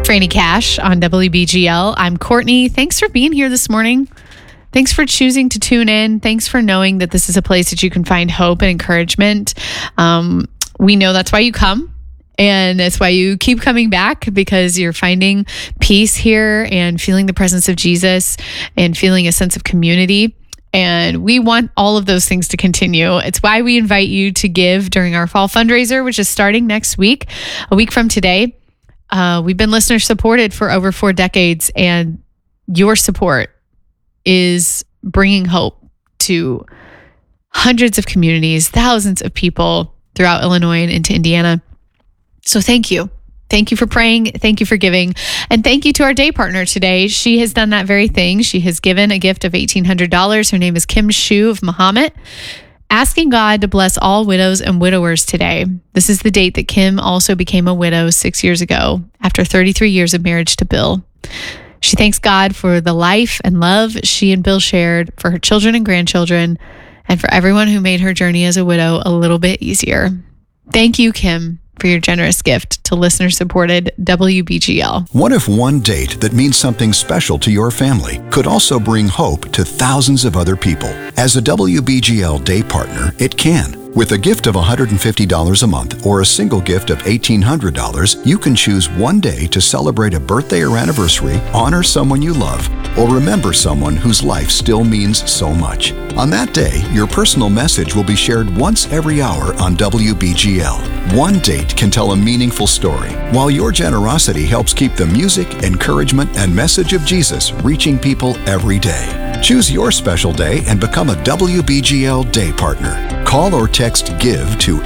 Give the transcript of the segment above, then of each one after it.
Franny Cash on WBGL. I'm Courtney. Thanks for being here this morning. Thanks for choosing to tune in. Thanks for knowing that this is a place that you can find hope and encouragement. We know that's why you come. And that's why you keep coming back, because you're finding peace here and feeling the presence of Jesus and feeling a sense of community. And we want all of those things to continue. It's why we invite you to give during our fall fundraiser, which is starting next week, a week from today. We've been listener supported for over 4 decades, and your support is bringing hope to hundreds of communities, thousands of people throughout Illinois and into Indiana. So thank you. Thank you for praying. Thank you for giving. And thank you to our day partner today. She has done that very thing. She has given a gift of $1,800. Her name is Kim Shu of Mahomet, asking God to bless all widows and widowers today. This is the date that Kim also became a widow 6 years ago after 33 years of marriage to Bill. She thanks God for the life and love she and Bill shared, for her children and grandchildren, and for everyone who made her journey as a widow a little bit easier. Thank you, Kim, for your generous gift to listener-supported WBGL. What if one date that means something special to your family could also bring hope to thousands of other people? As a WBGL day partner, it can. With a gift of $150 a month or a single gift of $1,800, you can choose one day to celebrate a birthday or anniversary, honor someone you love, or remember someone whose life still means so much. On that day, your personal message will be shared once every hour on WBGL. One date can tell a meaningful story, while your generosity helps keep the music, encouragement, and message of Jesus reaching people every day. Choose your special day and become a WBGL day partner. Call or text GIVE to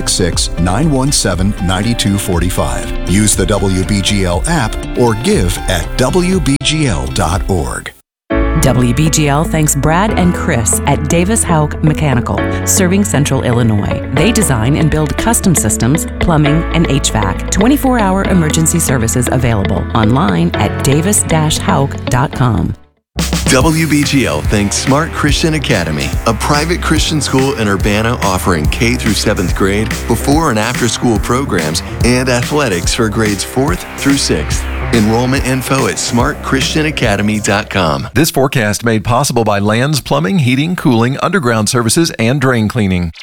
866-917-9245. Use the WBGL app or give at WBGL.org. WBGL thanks Brad and Chris at Davis Houck Mechanical, serving Central Illinois. They design and build custom systems, plumbing, and HVAC. 24-hour emergency services available online at davis-houck.com. WBGL thanks Smart Christian Academy, a private Christian school in Urbana offering K through 7th grade, before and after school programs, and athletics for grades 4th through 6th. Enrollment info at smartchristianacademy.com. This forecast made possible by Lands Plumbing, Heating, Cooling, Underground Services, and Drain Cleaning.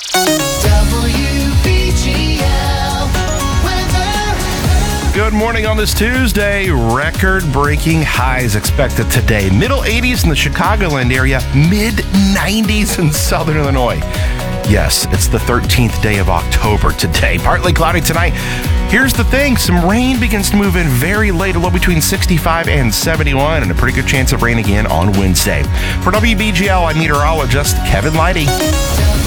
Good morning on this Tuesday. Record-breaking highs expected today. Middle 80s in the Chicagoland area, mid-90s in southern Illinois. Yes, it's the 13th day of October today. Partly cloudy tonight. Here's the thing. Some rain begins to move in very late, a low between 65 and 71, and a pretty good chance of rain again on Wednesday. For WBGL, I'm meteorologist Kevin Leidy.